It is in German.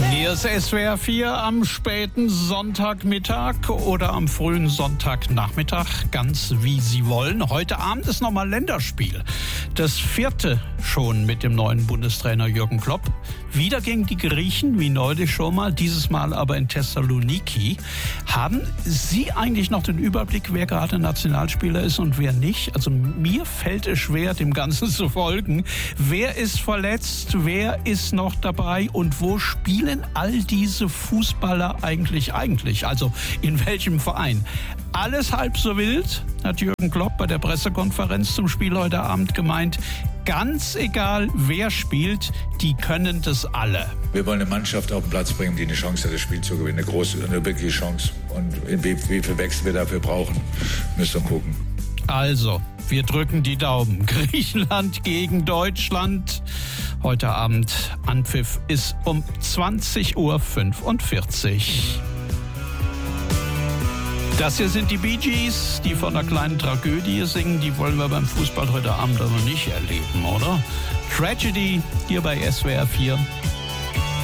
Hier ist SWR 4 am späten Sonntagmittag oder am frühen Sonntagnachmittag, ganz wie Sie wollen. Heute Abend ist nochmal Länderspiel. Das 4. schon mit dem neuen Bundestrainer Jürgen Klopp. Wieder gegen die Griechen, wie neulich schon mal, dieses Mal aber in Thessaloniki. Haben Sie eigentlich noch den Überblick, wer gerade Nationalspieler ist und wer nicht? Also mir fällt es schwer, dem Ganzen zu folgen. Wer ist verletzt? Wer ist noch dabei? Und wo spielen all diese Fußballer eigentlich? Also in welchem Verein? Alles halb so wild, hat Jürgen Klopp bei der Pressekonferenz zum Spiel heute Abend gemeint. Ganz egal, wer spielt, die können das alle. Wir wollen eine Mannschaft auf den Platz bringen, die eine Chance hat, das Spiel zu gewinnen. Eine wirkliche Chance. Und wie viel Wechsel wir dafür brauchen, müssen wir gucken. Also, wir drücken die Daumen. Griechenland gegen Deutschland. Heute Abend Anpfiff ist um 20:45 Uhr. Das hier sind die Bee Gees, die von einer kleinen Tragödie singen. Die wollen wir beim Fußball heute Abend aber nicht erleben, oder? Tragedy hier bei SWR 4.